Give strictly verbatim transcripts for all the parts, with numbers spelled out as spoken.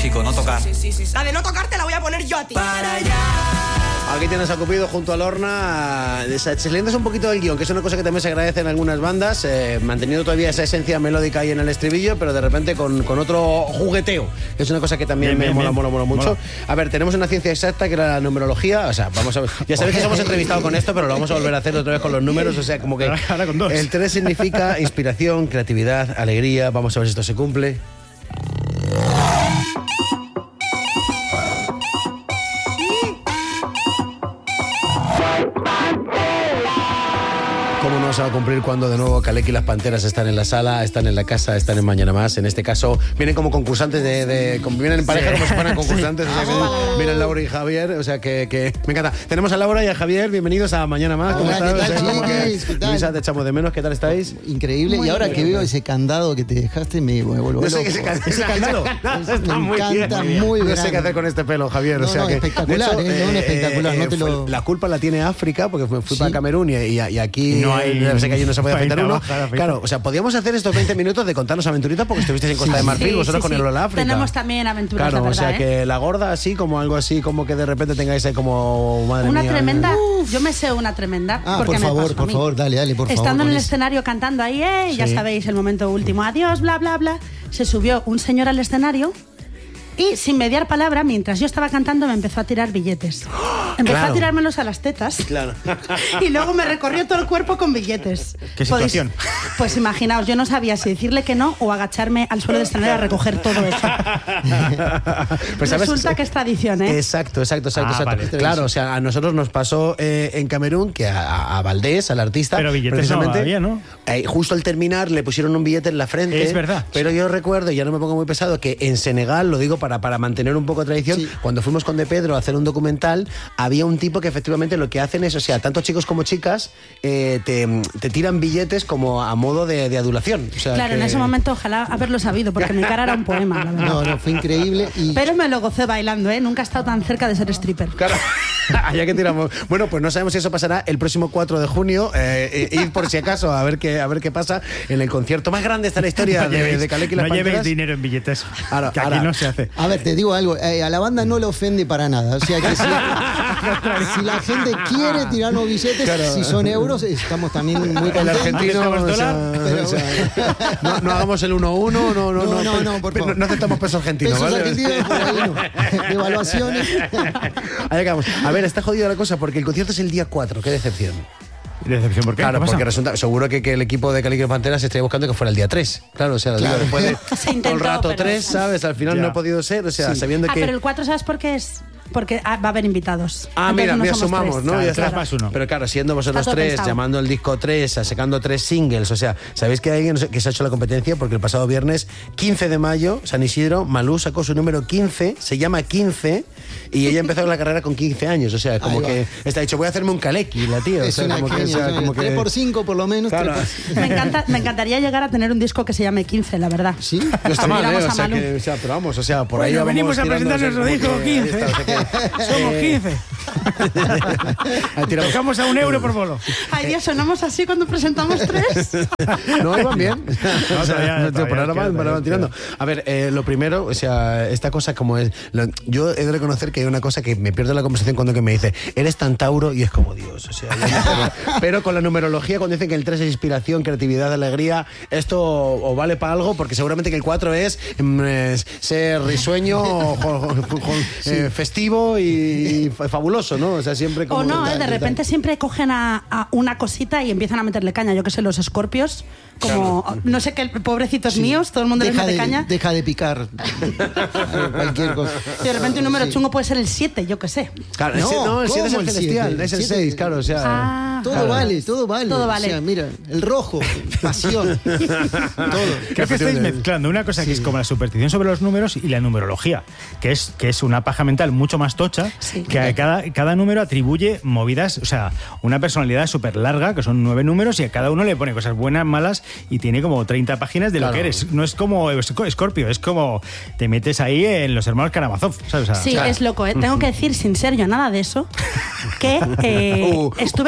tóxico, no tocar. Sí, sí, sí, sí. La de no tocar te la voy a poner yo a ti. Para allá. Aquí tienes a Cupido junto a Lorna. Se lientas un poquito del guión, que es una cosa que también se agradece en algunas bandas, eh, manteniendo todavía esa esencia melódica ahí en el estribillo, pero de repente con, con otro jugueteo, que es una cosa que también bien, me bien, mola, bien. mola, mola mucho. Mola. A ver, tenemos una ciencia exacta que era la numerología, o sea, vamos a ver, ya sabéis que os hemos entrevistado con esto, pero lo vamos a volver a hacer otra vez con los números, o sea, como que ahora con dos. El tres significa inspiración, creatividad, alegría. Vamos a ver si esto se cumple. ¿Cómo no se va a cumplir cuando de nuevo Kaleki y las Panteras están en la sala, están en la casa, están en Mañana Más? En este caso vienen como concursantes de... de vienen en pareja sí. como si fueran concursantes. Sí. O sea, vienen, vienen Laura y Javier, o sea que, que me encanta. Tenemos a Laura y a Javier, bienvenidos a Mañana Más. ¿Cómo están? ¿Qué tal, o sea, chiquis? ¿Qué tal? Luisa, te echamos de menos, ¿qué tal estáis? Increíble, muy y ahora bien. Que veo ese candado que te dejaste me, me vuelvo no sé loco. Qué ese, can, ese candado es, me muy encanta, bien, muy bien. No sé qué hacer con este pelo, Javier. No, o sea no, que, espectacular, hecho, eh, eh, espectacular. No te lo... La culpa la tiene África, porque fui ¿Sí? para Camerún y, y, y aquí no hay, no sé que allí no se puede afeitar uno. Baja, claro, o sea, podíamos hacer estos veinte minutos de contarnos aventuritas porque estuvisteis en Costa sí, de Marfil, sí, vosotros sí, con sí. el Lola África. Tenemos también aventuras, claro, la verdad, o sea, ¿eh? que la gorda así, como algo así, como que de repente tengáis ahí como, madre una mía. tremenda, Uf. yo me sé una tremenda. Ah, porque por me favor, pasó por favor, dale, dale, por Estando favor. Estando en el eso. escenario cantando ahí, eh, sí. ya sabéis, el momento último, adiós, bla, bla, bla, se subió un señor al escenario y sin mediar palabra, mientras yo estaba cantando, me empezó a tirar billetes. Empezó claro. a tirármelos a las tetas. Claro. Y luego me recorrió todo el cuerpo con billetes. ¿Qué situación? Pues, pues imaginaos, yo no sabía si decirle que no o agacharme al suelo del escenario a recoger todo eso. Pues resulta ¿sabes? Que es tradición, ¿eh? Exacto, exacto, exacto. Ah, exacto. Vale. Claro, o sea, a nosotros nos pasó eh, en Camerún que a, a Valdés, al artista... Pero billetes no había, ¿no? Eh, justo al terminar le pusieron un billete en la frente. Es verdad. Pero yo recuerdo, y ya no me pongo muy pesado, que en Senegal, lo digo para, para mantener un poco de tradición, sí. cuando fuimos con De Pedro a hacer un documental, había un tipo que efectivamente lo que hacen es, o sea, tanto chicos como chicas eh, te, te tiran billetes como a modo de, de adulación. O sea, claro, que... en ese momento ojalá haberlo sabido, porque mi cara era un poema, la verdad. No, no, fue increíble. Y... Pero me lo gocé bailando, ¿eh? Nunca he estado tan cerca de ser stripper. Claro. Ya que tiramos. Bueno, pues no sabemos si eso pasará el próximo cuatro de junio. Eh, eh, ir por si acaso a ver qué a ver qué pasa en el concierto más grande está la historia no de, llevéis, de Kaleki y las No Panteras. llevéis dinero en billetes. Ahora, que ahora, aquí no se hace. A ver, te digo algo. Eh, a la banda no le ofende para nada. O sea que si, si la gente quiere tirarnos billetes, claro. si son euros, estamos también muy contentos. El argentino, o sea, pero, o sea, no, no hagamos el uno uno, no, no, no, no, no, no, por favor. no aceptamos pesos argentinos. Pesos ¿vale? argentinos, por ahí no. Devaluaciones. Ahí acabamos. A ver, está jodida la cosa porque el concierto es el día cuatro. Qué decepción. ¿Decepción por qué? Claro, ¿Qué porque resulta, seguro que, que el equipo de Kaleki y las Panteras estaría buscando que fuera el día tres. Claro, o sea, claro. después de intentó, todo el rato pero... tres, ¿sabes? Al final ya. no ha podido ser, o sea, sí. sabiendo ah, que... pero el cuatro, ¿sabes por qué es? Porque ah, va a haber invitados. Ah, Entonces mira, no mira, somos sumamos, tres. ¿no? Claro, ya está. más uno. Pero claro, siendo vosotros tres, pensado. llamando el disco tres, sacando tres singles, o sea, ¿sabéis que hay alguien que se ha hecho la competencia? Porque el pasado viernes, quince de mayo, San Isidro, Malú sacó su número quince, se llama quince, y ella empezó la carrera con quince años, o sea, como Ahí que va. está dicho, voy a hacerme un Kaleki, la tía. Es o sea, una como genia, que, o sea, como que... tres por cinco por lo menos. Claro. Me, encanta, me encantaría llegar a tener un disco que se llame quince, la verdad. Sí, no está mal, ¿eh? O sea, Malú. que, o sea, pero vamos, o sea, por bueno, ahí vamos venimos a presentar nuestro disco quince. Está, o sea que, Somos eh, quince. Tocamos a un euro por bolo. Ay, Dios, sonamos así cuando presentamos tres. No, iban bien. No, o sea, todavía, por todavía ahora van, queda, van tirando. A ver, eh, lo primero, o sea, esta cosa como es... Lo, yo he de reconocer que hay una cosa que me pierdo la conversación cuando que me dice, eres tan Tauro, y es como Dios, o sea... Pero, pero con la numerología, cuando dicen que el tres es inspiración, creatividad, alegría, esto o vale para algo, porque seguramente que el cuatro es, es ser risueño, jo, jo, jo, sí. eh, festivo y, y fabuloso, ¿no? O sea, siempre como... O no, total, ¿eh? de repente siempre cogen a, a una cosita y empiezan a meterle caña. Yo que sé, los escorpios, como, claro. no sé qué, pobrecitos sí. míos, todo el mundo deja les mete de, caña. Deja de picar cualquier cosa. Y de repente un número sí. chungo puede ser el siete, yo que sé. Claro, no, ese, no el siete es el celestial, siete? Es el seis, claro, o sea... Ah, todo claro. vale, todo vale. Todo vale. O sea, mira, el rojo, pasión, todo. Creo que estáis mezclando una cosa sí. que es como la superstición sobre los números y la numerología, que es, que es una paja mental mucho más tocha, sí, que a cada, cada número atribuye movidas, o sea, una personalidad súper larga, que son nueve números, y a cada uno le pone cosas buenas, malas, y tiene como treinta páginas de claro. lo que eres. No es como Scorpio, es como te metes ahí en los hermanos Karamazov, ¿sabes? O sea, sí, claro. es loco, ¿eh? Tengo que decir, sin ser yo nada de eso, que eh, uh, estuve uh. con un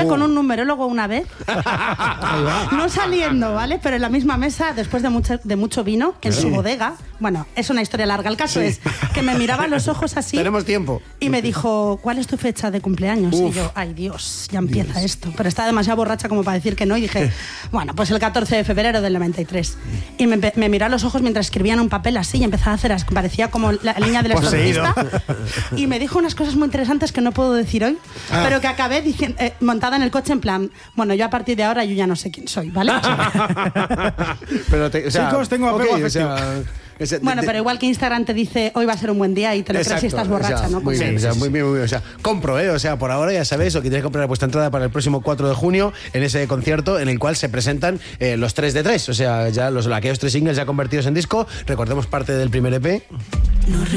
numerólogo una vez, no saliendo, ¿vale? Pero en la misma mesa, después de mucho, de mucho vino, en su bodega. Bueno, es una historia larga. El caso sí. es que me miraba a los ojos así. Tenemos tiempo. Y me dijo, ¿cuál es tu fecha de cumpleaños? Uf. Y yo, ay Dios, ya empieza Dios. esto. Pero estaba demasiado borracha como para decir que no. Y dije, bueno, pues el catorce de febrero del noventa y tres. Y me, me miró a los ojos mientras escribía en un papel así y empezaba a hacer, parecía como la línea del exorcista. Y me dijo unas cosas muy interesantes que no puedo decir hoy, ah. pero que acabé diciendo, eh, montada en el coche en plan, bueno, yo a partir de ahora yo ya no sé quién soy, ¿vale? Pero te, o sea, chicos, tengo apego okay, afectivo. O sea, ese, bueno, de, pero igual que Instagram te dice hoy va a ser un buen día y te lo exacto, crees si estás borracha, o sea, ¿no? Muy bien, sí, o sea, sí, muy bien, muy bien. O sea, compro, ¿eh? O sea, por ahora ya sabéis, o que tenéis que comprar vuestra entrada para el próximo cuatro de junio en ese concierto en el cual se presentan eh, los tres de tres. O sea, ya los, aquellos tres singles ya convertidos en disco. Recordemos parte del primer E P. No